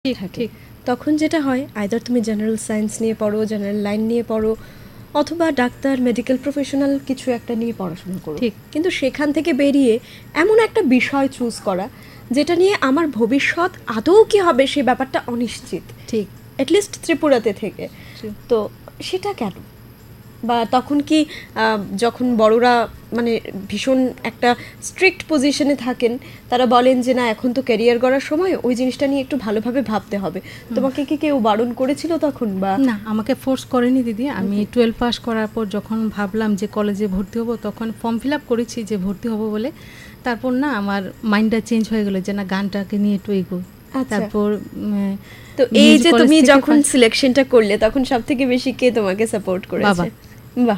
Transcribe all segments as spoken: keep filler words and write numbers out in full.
থাকে, তখন যেটা হয় আইদার তুমি জেনারেল সায়েন্স নিয়ে পড়ো, জেনারেল লাইন নিয়ে পড়ো, অথবা ডাক্তার মেডিকেল প্রফেশনাল কিছু একটা নিয়ে পড়াশোনা করো। কিন্তু সেখান থেকে বেরিয়ে এমন একটা বিষয় চুজ করা যেটা নিয়ে আমার ভবিষ্যৎ আদৌ কি হবে সে ব্যাপারটা অনিশ্চিত, ঠিক অ্যাটলিস্ট ত্রিপুরাতে থেকে। তো সেটা কেন? বা তখন কি যখন বড়রা মানে ভীষণ একটা স্ট্রিক্ট পজিশনে থাকেন, তারা বলেন যে না এখন তো ক্যারিয়ার গড়ার সময়, ওই জিনিসটা নিয়ে একটু ভালোভাবে ভাবতে হবে, তোমাকে কি কেউ বারণ করেছিল তখন? বা না, আমাকে ফোর্স করেনি দিদি। আমি টুয়েলভ পাস করার পর যখন ভাবলাম যে কলেজে ভর্তি হব, তখন ফর্ম ফিল আপ করেছি যে ভর্তি হব বলে। তারপর না আমার মাইন্ডটা চেঞ্জ হয়ে গেলো যে না গানটাকে নিয়ে একটু এগো। তারপর তো এই যে তুমি যখন সিলেকশনটা করলে তখন সব থেকে বেশি কে তোমাকে সাপোর্ট করেছে? বাবা। বাহ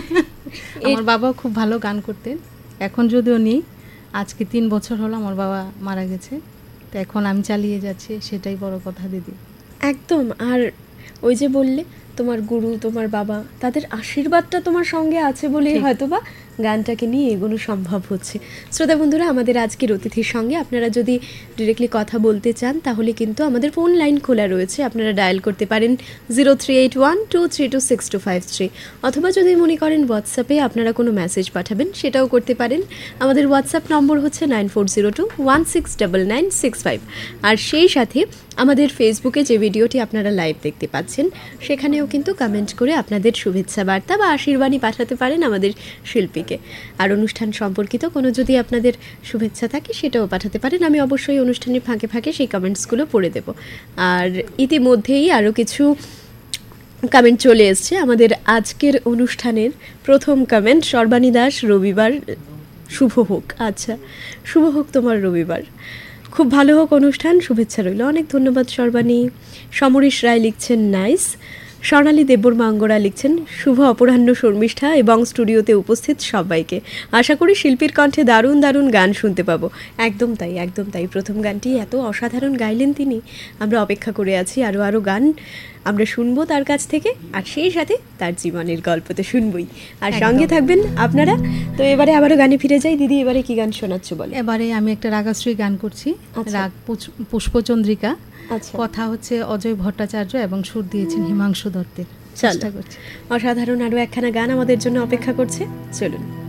আমার বাবাও খুব ভালো গান করতেন, এখন যদিও নেই। আজকে তিন বছর হলো আমার বাবা মারা গেছে, তো এখন আমি চালিয়ে যাচ্ছি, সেটাই বড় কথা দিদি। একদম। আর ওই যে বললে তোমার গুরু, তোমার বাবা, তাদের আশীর্বাদটা তোমার সঙ্গে আছে বলেই হয়তো বা গানটাকে নিয়ে এগোনো সম্ভব হচ্ছে। শ্রোতা বন্ধুরা, আমাদের আজকের অতিথির সঙ্গে আপনারা যদি ডিরেক্টলি কথা বলতে চান তাহলে কিন্তু আমাদের ফোন লাইন খোলা রয়েছে, আপনারা ডায়াল করতে পারেন zero three eight one two three two six two five three, অথবা যদি মনে করেন হোয়াটসঅ্যাপে আপনারা কোনো মেসেজ পাঠাবেন সেটাও করতে পারেন। আমাদের হোয়াটসঅ্যাপ নম্বর হচ্ছে nine four zero two one six double nine six five. আর সেই সাথে আমাদের ফেসবুকে যে ভিডিওটি আপনারা লাইভ দেখতে পাচ্ছেন সেখানেও কিন্তু কমেন্ট করে আপনাদের শুভেচ্ছা বার্তা বা আশীর্বাণী পাঠাতে পারেন আমাদের শিল্পীকে। আর অনুষ্ঠান সম্পর্কিত কোনো যদি আপনাদের শুভেচ্ছা থাকে সেটাও পাঠাতে পারেন, আমি অবশ্যই অনুষ্ঠানের ফাঁকে ফাঁকে সেই কমেন্টসগুলো পড়ে দেব। আর ইতিমধ্যেই আরও কিছু কমেন্ট চলে এসছে আমাদের আজকের অনুষ্ঠানের। প্রথম কমেন্ট, সর্বাণী দাস, রবিবার শুভ হোক। আচ্ছা, শুভ হোক তোমার রবিবার, খুব ভালো হোক অনুষ্ঠান, শুভেচ্ছা রইল। অনেক ধন্যবাদ সর্বাণী। সমরেশ রায় লিখছেন নাইস। স্বর্ণালী দেববর্মা লিখছেন শুভ অপরাহ্ন শর্মিষ্ঠা এবং স্টুডিওতে উপস্থিত সবাইকে, আশা করি শিল্পীর কণ্ঠে দারুণ দারুণ গান শুনতে পাবো। একদম তাই, একদম তাই। প্রথম গানটি এত অসাধারণ গাইলেন তিনি, আমরা অপেক্ষা করে আছি আরও আরও গান আমরা শুনবো তার কাছ থেকে, আর সেই সাথে তার জীবনের গল্প তো শুনবই, আর সঙ্গে থাকবেন আপনারা। তো এবারে আবারও গানে ফিরে যাই। দিদি, এবারে কি গান শোনাচ্ছ বলো? এবারে আমি একটা রাগাশ্রী গান করছি, রাগ পুষ্পচন্দ্রিকা। কথা হচ্ছে অজয় ভট্টাচার্য এবং সুর দিয়েছেন হিমাংশু দত্তের। চেষ্টা করছি। অসাধারণ আরও একখানা গান আমাদের জন্য অপেক্ষা করছে, চলুন।